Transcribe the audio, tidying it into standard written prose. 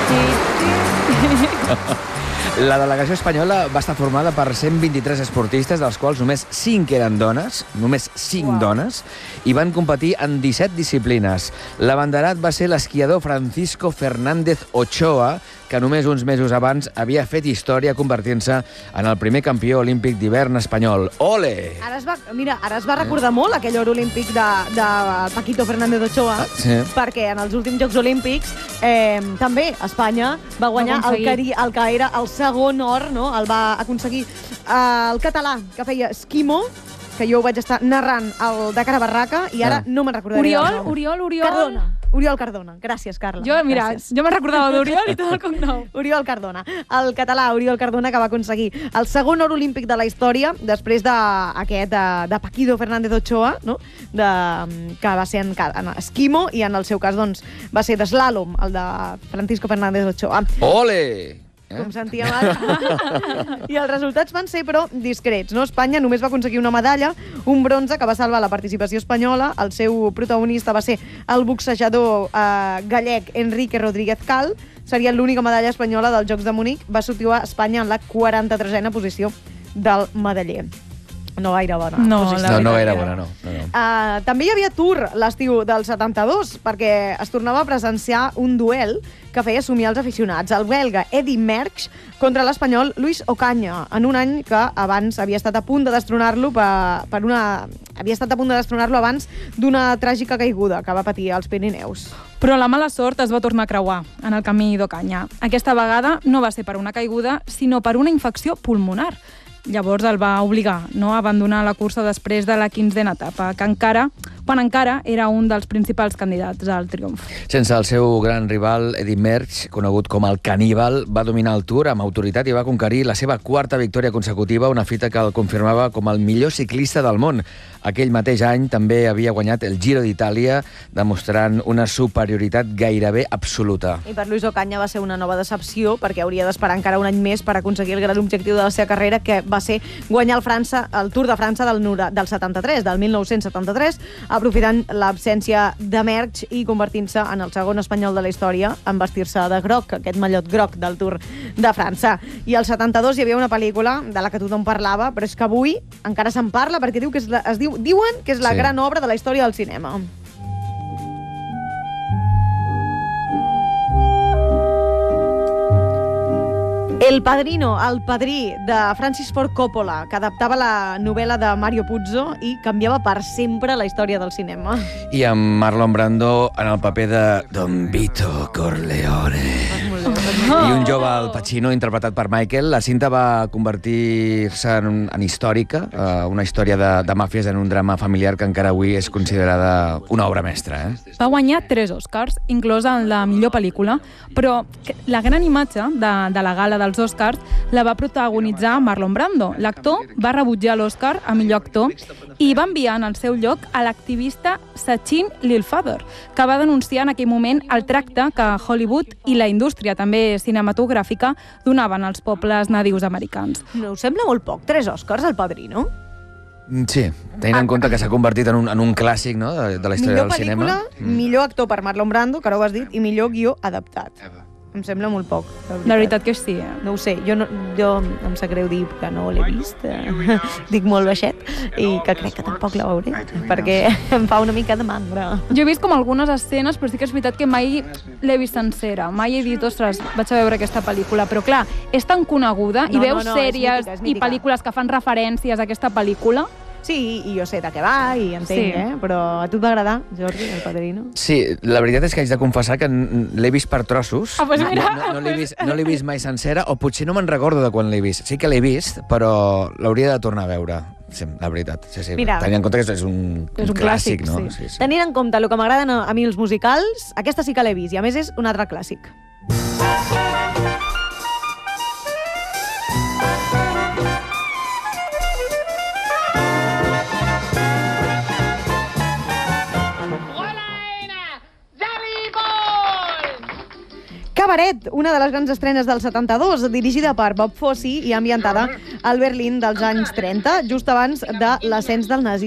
La delegació espanyola va estar formada per 123 esportistes, dels quals només 5 eren dones, només 5 dones, i van competir en 17 disciplines. L'abanderat va ser l'esquiador Francisco Fernández Ochoa, que només uns mesos abans havia fet història convertint-se en el primer campió olímpic d'hivern espanyol. Ole! Ara es va recordar molt aquell or olímpic de Paquito Fernández Ochoa, perquè en els últims Jocs Olímpics també Espanya va guanyar el que era el segon or, no? El va aconseguir el català, que feia esquimo, que jo ho vaig estar narrant de cara a barraca, i ara no me'n recordaré. Oriol. Oriol Cardona. Gràcies, Carla. Jo me'n recordava d'Oriol i tot el cognom. Oriol Cardona. El català Oriol Cardona, que va aconseguir el segon or olímpic de la història, després de Paquito Fernández Ochoa, no? Que va ser en esquimo, i en el seu cas doncs, va ser d'eslàlom, el de Francisco Fernández Ochoa. Ole! Com sentíem ara. I els resultats van ser, però, discrets, no? Espanya només va aconseguir una medalla, un bronze, que va salvar la participació espanyola. El seu protagonista va ser el boxejador gallec Enrique Rodríguez Cal. Seria l'única medalla espanyola dels Jocs de Munic. Va situar Espanya en la 43a posició del medaller. No gaire bona. No gaire bona, no. També hi havia Tour l'estiu del 72, perquè es tornava a presenciar un duel que feia somiar els aficionats. El belga Eddy Merckx contra l'espanyol Luis Ocaña, en un any que abans havia estat a punt de destronar-lo abans d'una tràgica caiguda que va patir als Pirineus. Però la mala sort es va tornar a creuar en el camí d'Ocaña. Aquesta vegada no va ser per una caiguda, sinó per una infecció pulmonar. Llavors el va obligar a abandonar la cursa després de la 15a etapa, quan encara era un dels principals candidats al triomf. Sense el seu gran rival, Eddy Merckx, conegut com el caníbal, va dominar el Tour amb autoritat i va conquerir la seva 4a victòria consecutiva, una fita que el confirmava com el millor ciclista del món. Aquell mateix any també havia guanyat el Giro d'Itàlia, demostrant una superioritat gairebé absoluta. I per Luis Ocaña va ser una nova decepció, perquè hauria d'esperar encara un any més per aconseguir el gran objectiu de la seva carrera, que va ser guanyar el Tour de França del 73, del 1973, aprofitant l'absència de Merckx i convertint-se en el segon espanyol de la història en vestir-se de groc, aquest mallot groc del Tour de França. I al 72 hi havia una pel·lícula de la que tothom parlava, però és que avui encara se'n parla, perquè diuen que és la gran obra de la història del cinema. El Padrino, el padrí de Francis Ford Coppola, que adaptava la novel·la de Mario Puzo i canviava per sempre la història del cinema. I amb Marlon Brando en el paper de Don Vito Corleone. I un jove Al Pacino interpretat per Michael. La cinta va convertir-se en històrica, una història de màfies en un drama familiar que encara avui és considerada una obra mestra. Va guanyar 3 Oscars, inclosa en la millor pel·lícula, però la gran imatge de la gala dels Oscars la va protagonitzar Marlon Brando. L'actor va rebutjar l'Oscar a millor actor i va enviar en el seu lloc a l'activista Sachin Lilfather, que va denunciar en aquell moment el tracte que Hollywood i la indústria també cinematogràfica donaven als pobles nadius americans. No us sembla molt poc? 3 Oscars, El Padrino? Sí, tenint en compte que s'ha convertit en un clàssic, no?, de la història del cinema. Millor pel·lícula, millor actor per Marlon Brando, que ara ho has dit, i millor guió adaptat. Em sembla molt poc. La veritat que sí. No ho sé, jo em sap greu dir que no l'he vist, dic molt baixet, i que crec que tampoc la veuré, perquè em fa una mica de mandra. Jo he vist com algunes escenes, però sí que és veritat que mai l'he vist sencera. Mai he dit, ostres, vaig a veure aquesta pel·lícula. Però clar, és tan coneguda i veus sèries i pel·lícules que fan referències a aquesta pel·lícula. Sí, i jo sé de què va i entenc, però a tu et va agradar, Jordi, El Padrino? Sí, la veritat és que haig de confessar que l'he vist per trossos. No l'he vist mai sencera, o potser no me'n recordo de quan l'he vist. Sí que l'he vist, però l'hauria de tornar a veure. Sí, la veritat. Tenint en compte que és un clàssic, no? Tenint en compte el que m'agraden a mi els musicals, aquesta sí que l'he vist, i a més és un altre clàssic. Cabaret, una de les grans estrenes del 72, dirigida per Bob Fosse i ambientada al Berlín dels anys 30, just abans de l'ascens del nazisme.